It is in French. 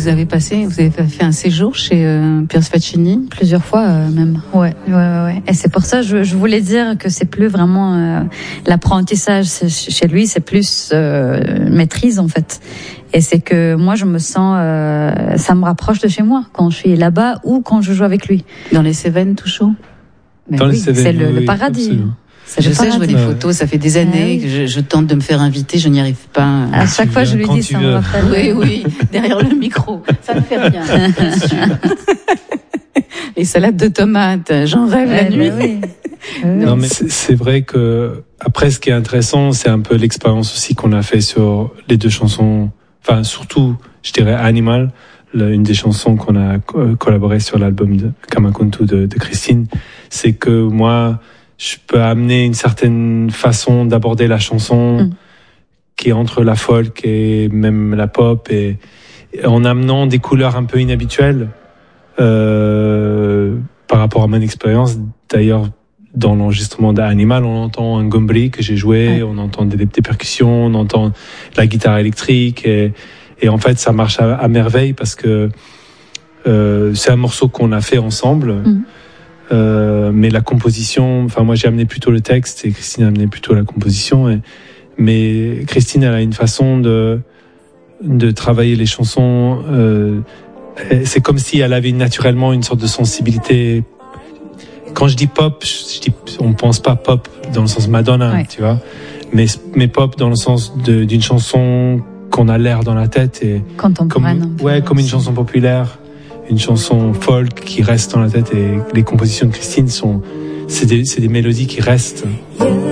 vous avez fait un séjour chez Piers Faccini plusieurs fois même. Ouais. Et c'est pour ça je voulais dire que c'est plus vraiment l'apprentissage chez lui, c'est plus maîtrise en fait. Et c'est que moi je me sens, ça me rapproche de chez moi quand je suis là-bas ou quand je joue avec lui. Dans les Cévennes tout chaud. Dans les Cévennes, c'est le paradis. Absolument. Je sais, je vois des photos, ça fait des années que je tente de me faire inviter, je n'y arrive pas. À chaque fois, je lui dis, ça me rappelle. Oui, derrière le micro. Ça me fait rien. Les salades de tomates, j'en rêve la nuit. Oui. Non, mais c'est vrai que, après, ce qui est intéressant, c'est un peu l'expérience aussi qu'on a fait sur les deux chansons. Enfin, surtout, je dirais Animal, une des chansons qu'on a collaboré sur l'album de Kamakuntu de Christine. C'est que moi, je peux amener une certaine façon d'aborder la chanson qui est entre la folk et même la pop et en amenant des couleurs un peu inhabituelles par rapport à mon expérience. D'ailleurs, dans l'enregistrement d'Animal, on entend un gombri que j'ai joué, on entend des percussions, on entend la guitare électrique et en fait, ça marche à merveille parce que c'est un morceau qu'on a fait ensemble. Mais la composition, enfin moi j'ai amené plutôt le texte et Christine a amené plutôt la composition. Mais Christine, elle a une façon de travailler les chansons. C'est comme si elle avait naturellement une sorte de sensibilité. Quand je dis pop, on pense pas pop dans le sens Madonna, tu vois, mais pop dans le sens d'une chanson qu'on a l'air dans la tête et contemporaine. Comme une chanson populaire. Une chanson folk qui reste dans la tête et les compositions de Christine c'est des mélodies qui restent.